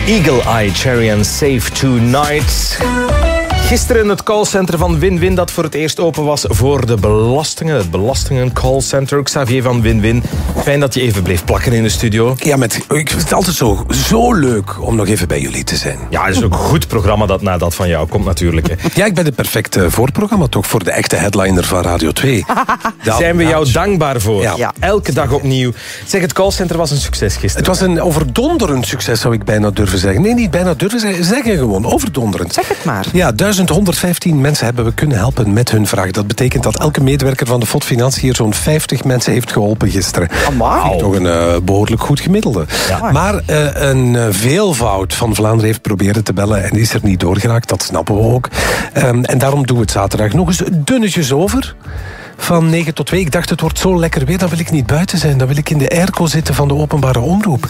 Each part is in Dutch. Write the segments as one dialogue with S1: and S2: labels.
S1: Eagle Eye Cherry and Save Tonight. Gisteren het callcenter van Win-Win dat voor het eerst open was voor de belastingen. Het belastingen-callcenter. Xavier van Win-Win. Fijn dat je even bleef plakken in de studio.
S2: Ja, ik vind het altijd zo leuk om nog even bij jullie te zijn.
S1: Ja, het is ook een goed programma dat na dat van jou komt natuurlijk. Hè.
S2: Ja, ik ben het perfecte voorprogramma toch voor de echte headliner van Radio 2.
S1: Daar zijn we jou dankbaar voor.
S2: Ja.
S1: Elke dag opnieuw. Zeg, het callcenter was een succes gisteren.
S2: Het was een overdonderend succes, zou ik bijna durven zeggen. Nee, niet bijna durven zeggen. Zeggen gewoon, overdonderend.
S3: Zeg het maar.
S2: Ja, 1115 mensen hebben we kunnen helpen met hun vraag. Dat betekent dat elke medewerker van de FOD Financiën zo'n 50 mensen heeft geholpen gisteren.
S3: Amai.
S2: Toch een behoorlijk goed gemiddelde.
S1: Ja.
S2: Maar een veelvoud van Vlaanderen heeft proberen te bellen en is er niet doorgeraakt. Dat snappen we ook. En daarom doen we het zaterdag nog eens dunnetjes over. Van 9 tot 2. Ik dacht, het wordt zo lekker weer, dan wil ik niet buiten zijn. Dan wil ik in de airco zitten van de openbare omroep.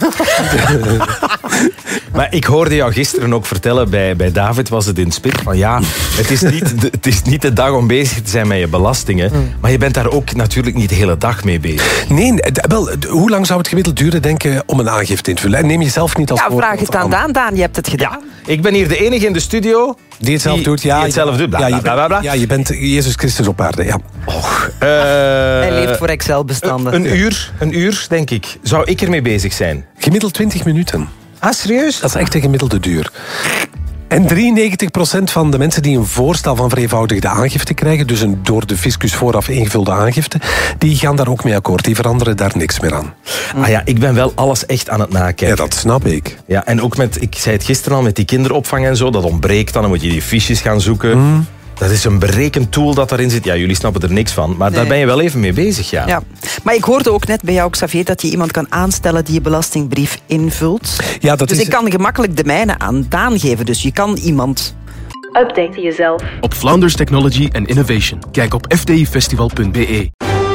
S1: Maar ik hoorde jou gisteren ook vertellen, bij David was het in Spit, van ja, het is niet de dag om bezig te zijn met je belastingen, maar je bent daar ook natuurlijk niet de hele dag mee bezig.
S2: Nee, hoe lang zou het gemiddeld duren, denk je, om een aangifte in te vullen? En neem jezelf niet als voorbeeld.
S3: Vraag het aan Daan. Daan, je hebt het gedaan.
S1: Ja, ik ben hier de enige in de studio
S2: die het zelf doet. Ja,
S1: die het zelf doet.
S2: Ja, je bent Jezus Christus op aarde, ja.
S3: Hij leeft voor Excel-bestanden.
S1: Een uur, denk ik, zou ik ermee bezig zijn.
S2: Gemiddeld 20 minuten.
S1: Ah, serieus?
S2: Dat is echt een gemiddelde duur. En 93% van de mensen die een voorstel van vereenvoudigde aangifte krijgen, dus een door de fiscus vooraf ingevulde aangifte, die gaan daar ook mee akkoord. Die veranderen daar niks meer aan.
S1: Ah ja, ik ben wel alles echt aan het nakijken.
S2: Ja, dat snap ik.
S1: Ja, en ook ik zei het gisteren al, met die kinderopvang en zo, dat ontbreekt dan moet je die fiches gaan zoeken. Dat is een berekentool dat daarin zit. Ja, jullie snappen er niks van, maar daar ben je wel even mee bezig, ja.
S3: Ja. Maar ik hoorde ook net bij jou, Xavier, dat je iemand kan aanstellen die je belastingbrief invult.
S2: Ja,
S3: dus ik kan gemakkelijk de mijne aan Daan geven. Dus je kan iemand...
S4: Update jezelf.
S5: Op Flanders Technology and Innovation. Kijk op fdifestival.be.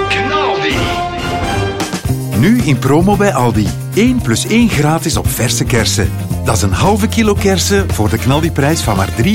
S6: Nu in promo bij Aldi. 1 + 1 gratis op verse kersen. Dat is een halve kilo kersen voor de knaldiprijs van maar